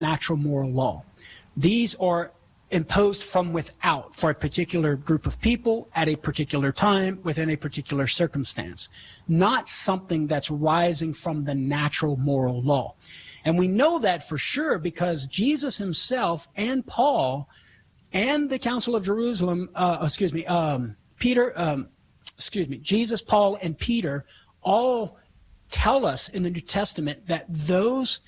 natural moral law. These are imposed from without for a particular group of people at a particular time within a particular circumstance, not something that's rising from the natural moral law. And we know that for sure because Jesus himself and Paul and the Council of Jerusalem, Jesus, Paul, and Peter all tell us in the New Testament that those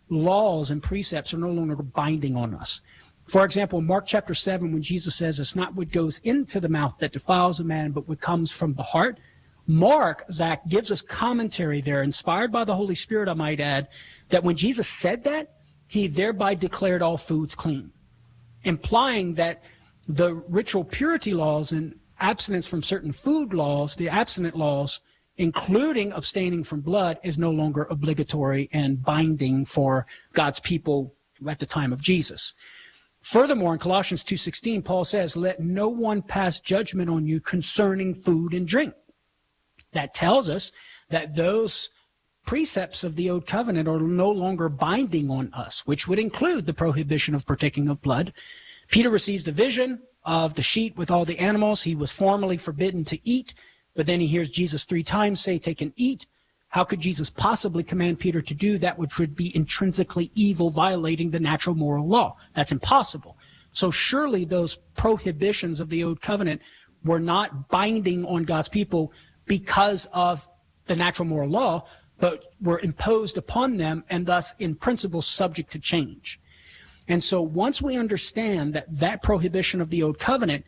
laws and precepts are no longer binding on us. For example, in Mark chapter 7, when Jesus says it's not what goes into the mouth that defiles a man, but what comes from the heart, Mark, Zach, gives us commentary there, inspired by the Holy Spirit, I might add, that when Jesus said that, he thereby declared all foods clean, implying that the ritual purity laws and abstinence from certain food laws, the abstinent laws, including abstaining from blood, is no longer obligatory and binding for God's people at the time of Jesus. Furthermore, in Colossians 2:16, Paul says, "Let no one pass judgment on you concerning food and drink." That tells us that those precepts of the Old Covenant are no longer binding on us, which would include the prohibition of partaking of blood. Peter receives the vision of the sheet with all the animals. He was formally forbidden to eat, but then he hears Jesus 3 times say, "Take and eat." How could Jesus possibly command Peter to do that which would be intrinsically evil, violating the natural moral law? That's impossible. So surely those prohibitions of the Old Covenant were not binding on God's people because of the natural moral law, but were imposed upon them and thus in principle subject to change. And so once we understand that that prohibition of the Old Covenant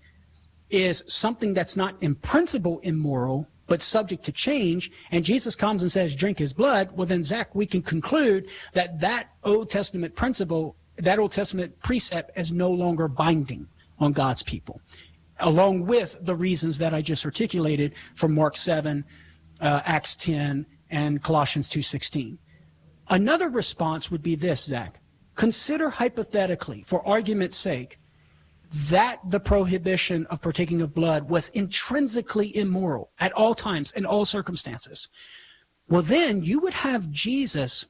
is something that's not in principle immoral, but subject to change, and Jesus comes and says, "Drink his blood," well then, Zach, we can conclude that that Old Testament principle, that Old Testament precept is no longer binding on God's people, along with the reasons that I just articulated from Mark 7, Acts 10, and Colossians 2:16. Another response would be this, Zach. Consider hypothetically, for argument's sake, that the prohibition of partaking of blood was intrinsically immoral at all times, in all circumstances. Well, then you would have Jesus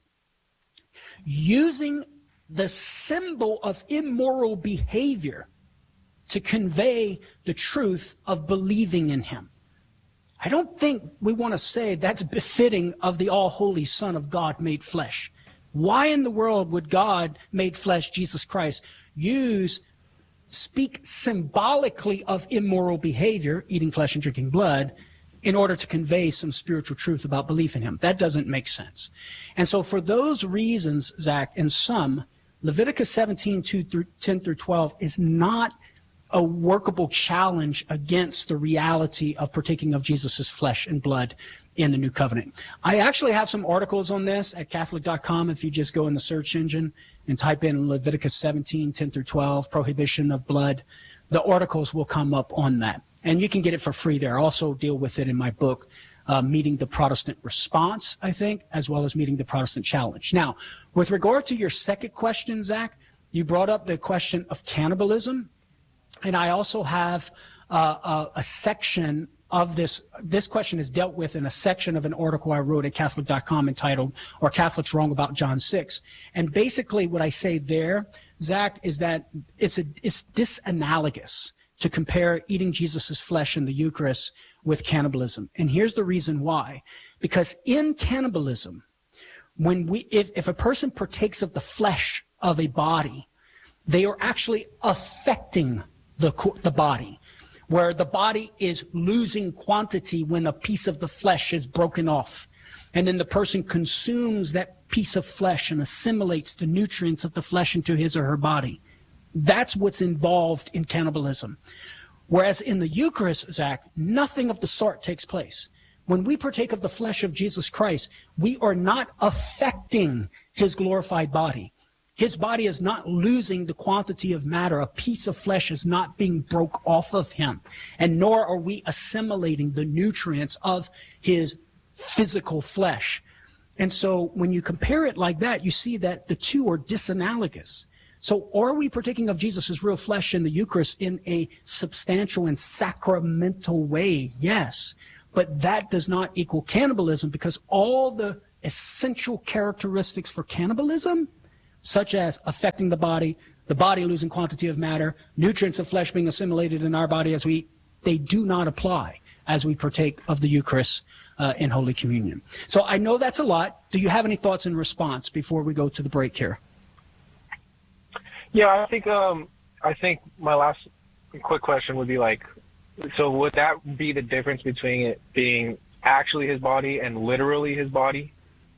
using the symbol of immoral behavior to convey the truth of believing in him. I don't think we want to say that's befitting of the all-holy Son of God made flesh. Why in the world would God made flesh, Jesus Christ, speak symbolically of immoral behavior, eating flesh and drinking blood, in order to convey some spiritual truth about belief in him? That doesn't make sense. And so for those reasons, Zach, in sum, Leviticus 17, 10 through 12 is not a workable challenge against the reality of partaking of Jesus' flesh and blood in the New Covenant. I actually have some articles on this at Catholic.com. If you just go in the search engine and type in Leviticus 17, 10 through 12, prohibition of blood, the articles will come up on that. And you can get it for free there. I also deal with it in my book, Meeting the Protestant Response, I think, as well as Meeting the Protestant Challenge. Now, with regard to your second question, Zach, you brought up the question of cannibalism. And I also have a section of this. This question is dealt with in a section of an article I wrote at Catholic.com entitled, "Are Catholics Wrong About John 6?" And basically what I say there, Zach, is that it's disanalogous to compare eating Jesus' flesh in the Eucharist with cannibalism. And here's the reason why. Because in cannibalism, if a person partakes of the flesh of a body, they are actually affecting the body, where the body is losing quantity when a piece of the flesh is broken off. And then the person consumes that piece of flesh and assimilates the nutrients of the flesh into his or her body. That's what's involved in cannibalism. Whereas in the Eucharist, Zach, nothing of the sort takes place. When we partake of the flesh of Jesus Christ, we are not affecting his glorified body. His body is not losing the quantity of matter. A piece of flesh is not being broke off of him. And nor are we assimilating the nutrients of his physical flesh. And so when you compare it like that, you see that the two are disanalogous. So are we partaking of Jesus' real flesh in the Eucharist in a substantial and sacramental way? Yes. But that does not equal cannibalism, because all the essential characteristics for cannibalism such as affecting the body losing quantity of matter, nutrients of flesh being assimilated in our body as we eat, they do not apply as we partake of the Eucharist in Holy Communion. So I know that's a lot. Do you have any thoughts in response before we go to the break here? Yeah, I think my last quick question would be like, so would that be the difference between it being actually his body and literally his body?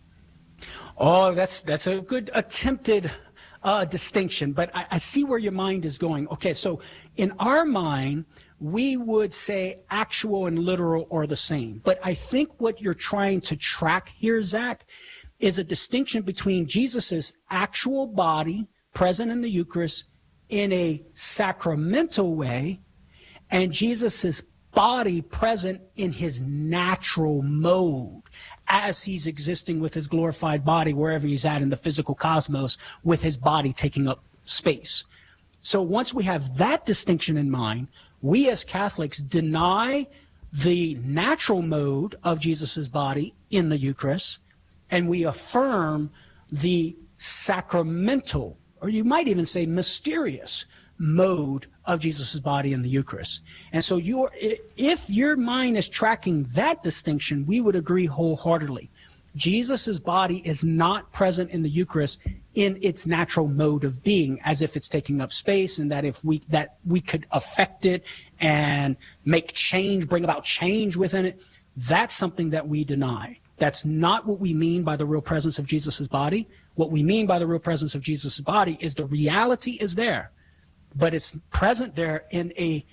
Oh, that's a good attempted distinction, but I see where your mind is going. Okay, so in our mind, we would say actual and literal are the same. But I think what you're trying to track here, Zach, is a distinction between Jesus's actual body present in the Eucharist in a sacramental way and Jesus's body present in his natural mode as he's existing with his glorified body wherever he's at in the physical cosmos with his body taking up space. So once we have that distinction in mind, we as Catholics deny the natural mode of Jesus's body in the Eucharist, and we affirm the sacramental, or you might even say mysterious, mode of Jesus's body in the Eucharist. And so if your mind is tracking that distinction, we would agree wholeheartedly. Jesus's body is not present in the Eucharist in its natural mode of being, as if it's taking up space, and that we could affect it and make change, bring about change within it. That's something that we deny. That's not what we mean by the real presence of Jesus's body. What we mean by the real presence of Jesus's body is the reality is there, but it's present there in a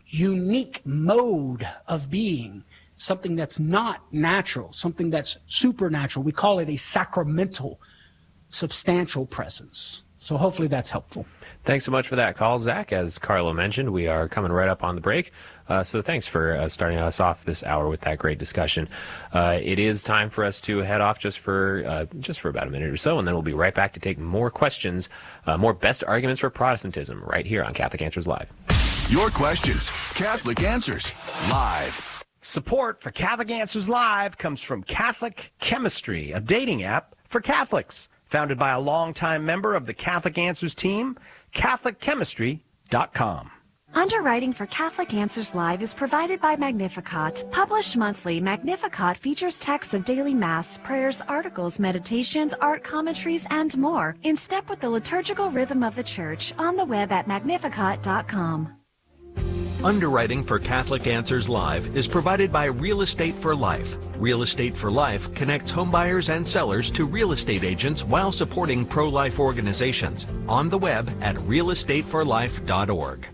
unique mode of being, something that's not natural, something that's supernatural. We call it a sacramental, substantial presence. So hopefully that's helpful. Thanks so much for that call, Zach. As Carlo mentioned, we are coming right up on the break. So thanks for starting us off this hour with that great discussion. It is time for us to head off just for about a minute or so, and then we'll be right back to take more questions, more best arguments for Protestantism right here on Catholic Answers Live. Your questions, Catholic Answers Live. Support for Catholic Answers Live comes from Catholic Chemistry, a dating app for Catholics. Founded by a longtime member of the Catholic Answers team, CatholicChemistry.com. Underwriting for Catholic Answers Live is provided by Magnificat. Published monthly, Magnificat features texts of daily Mass, prayers, articles, meditations, art commentaries, and more, in step with the liturgical rhythm of the Church, on the web at Magnificat.com. Underwriting for Catholic Answers Live is provided by Real Estate for Life. Real Estate for Life connects homebuyers and sellers to real estate agents while supporting pro-life organizations. On the web at realestateforlife.org.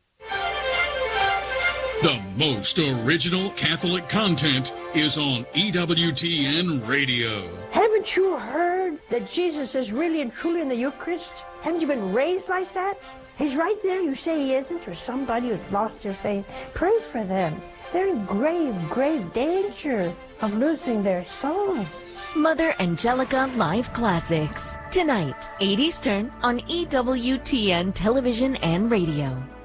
The most original Catholic content is on EWTN Radio. Haven't you heard that Jesus is really and truly in the Eucharist? Haven't you been raised like that? He's right there. You say he isn't, or somebody who's lost their faith. Pray for them. They're in grave, grave danger of losing their souls. Mother Angelica Live Classics. Tonight, 8 Eastern on EWTN Television and Radio.